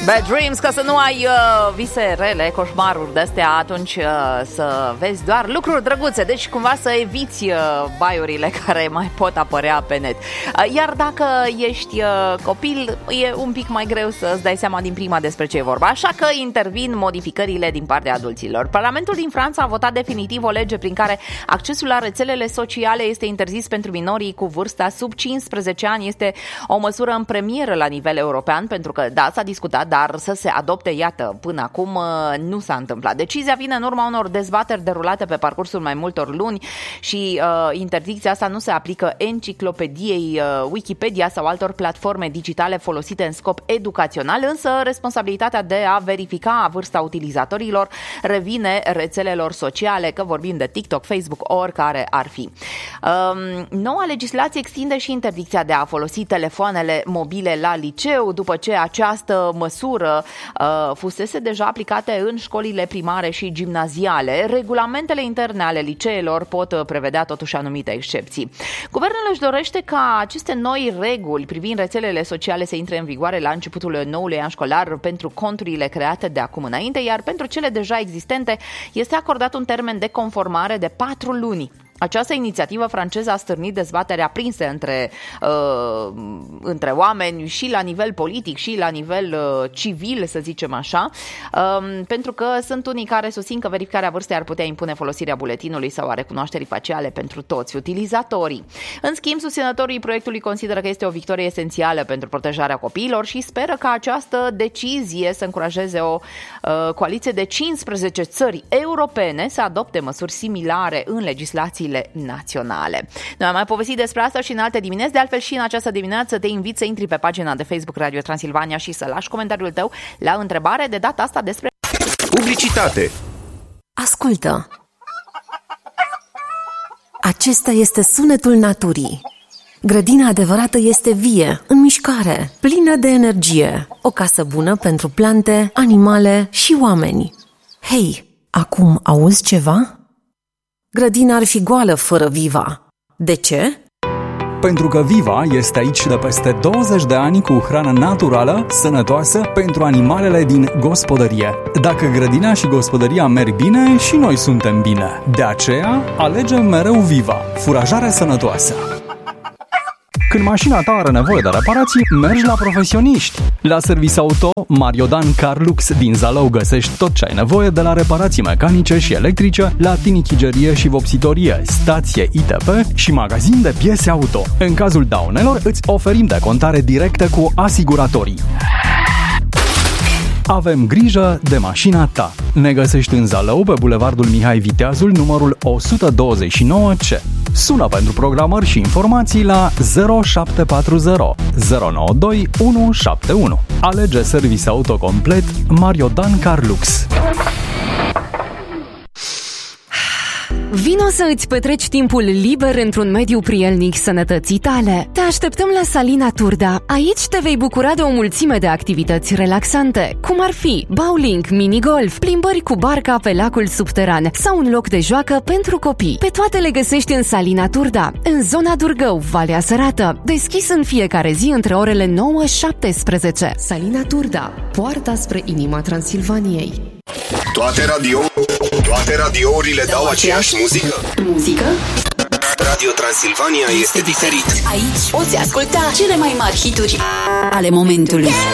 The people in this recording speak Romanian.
Bad dreams, ca să nu ai vise rele, coșmaruri de-astea, atunci să vezi doar lucruri drăguțe. Deci cumva să eviți baiurile care mai pot apărea pe net. Iar dacă ești copil, e un pic mai greu să-ți dai seama din prima despre ce e vorba. Așa că intervin modificările din partea adulților. Parlamentul din Franța a votat definitiv o lege prin care accesul la rețelele sociale este interzis pentru minorii cu vârsta sub 15 ani. Este o măsură în premieră la nivel european, pentru că, da, s-a discutat, dar să se adopte, iată, până acum nu s-a întâmplat. Decizia vine în urma unor dezbateri derulate pe parcursul mai multor luni și interdicția asta nu se aplică enciclopediei Wikipedia sau altor platforme digitale folosite în scop educațional, însă responsabilitatea de a verifica vârsta utilizatorilor revine rețelelor sociale, că vorbim de TikTok, Facebook, oricare ar fi. Noua legislație extinde și interdicția de a folosi telefoanele mobile la liceu, după ce această măsură fusese deja aplicate în școlile primare și gimnaziale. Regulamentele interne ale liceelor pot prevedea totuși anumite excepții. Guvernul își dorește ca aceste noi reguli privind rețelele sociale să intre în vigoare la începutul noului an școlar pentru conturile create de acum înainte, iar pentru cele deja existente este acordat un termen de conformare de 4 luni. Această inițiativă franceză a stârnit dezbateri aprinse între oameni și la nivel politic și la nivel civil, să zicem așa, pentru că sunt unii care susțin că verificarea vârstei ar putea impune folosirea buletinului sau a recunoașterii faciale pentru toți utilizatorii. În schimb, susținătorii proiectului consideră că este o victorie esențială pentru protejarea copiilor și speră ca această decizie să încurajeze o coaliție de 15 țări europene să adopte măsuri similare în legislații naționale. Noi am mai povestit despre asta și în alte dimineți, de altfel și în această dimineață te invit să intri pe pagina de Facebook Radio Transilvania și să lași comentariul tău la întrebare, de data asta despre publicitate. Ascultă! Acesta este sunetul naturii. Grădina adevărată este vie, în mișcare, plină de energie. O casă bună pentru plante, animale și oameni. Hei, acum auzi ceva? Grădina ar fi goală fără Viva. De ce? Pentru că Viva este aici de peste 20 de ani cu hrană naturală, sănătoasă pentru animalele din gospodărie. Dacă grădina și gospodăria merg bine, și noi suntem bine. De aceea, alegem mereu Viva, furajare sănătoasă. Când mașina ta are nevoie de reparații, mergi la profesioniști. La Service Auto Mariodan Carlux din Zalău găsești tot ce ai nevoie, de la reparații mecanice și electrice, la tinichigerie și vopsitorie, stație ITP și magazin de piese auto. În cazul daunelor, îți oferim decontare directă cu asiguratorii. Avem grijă de mașina ta. Ne găsești în Zalău, pe bulevardul Mihai Viteazul, numărul 129C. Sună pentru programări și informații la 0740 092 171. Alege service auto complet Mariodan Carlux. Vino să îți petreci timpul liber într-un mediu prielnic sănătății tale. Te așteptăm la Salina Turda. Aici te vei bucura de o mulțime de activități relaxante, cum ar fi bowling, minigolf, plimbări cu barca pe lacul subteran sau un loc de joacă pentru copii. Pe toate le găsești în Salina Turda, în zona Durgău, Valea Sărată, deschis în fiecare zi între orele 9-17. Salina Turda, poarta spre inima Transilvaniei. Toate radiourile dau aceeași muzică? Muzică? Radio Transilvania este diferit. Aici poți asculta cele mai mari hituri ale momentului.